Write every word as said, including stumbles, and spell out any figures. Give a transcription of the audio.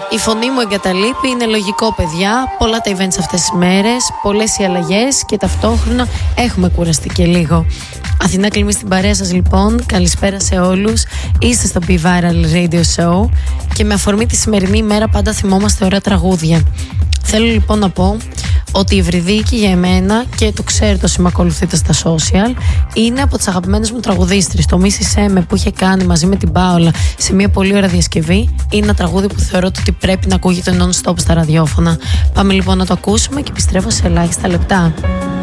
Η φωνή μου εγκαταλείπει, είναι λογικό παιδιά. Πολλά τα events αυτές τις μέρες, πολλές οι αλλαγές και ταυτόχρονα έχουμε κουραστεί και λίγο. Αθηνά Κλιμή στην παρέα σας λοιπόν, καλησπέρα σε όλους. Είστε στο Be Viral Radio Show και με αφορμή τη σημερινή ημέρα πάντα θυμόμαστε ωραία τραγούδια. Θέλω λοιπόν να πω ότι η Ευρυδίκη για εμένα, και το ξέρετε όσοι με ακολουθείτε στα social, είναι από τις αγαπημένες μου τραγουδίστρες. Το Μίσησέ με που είχε κάνει μαζί με την Πάολα σε μια πολύ ωραία διασκευή είναι ένα τραγούδι που θεωρώ ότι πρέπει να ακούγεται non-stop στα ραδιόφωνα. Πάμε λοιπόν να το ακούσουμε και επιστρέφω σε ελάχιστα λεπτά.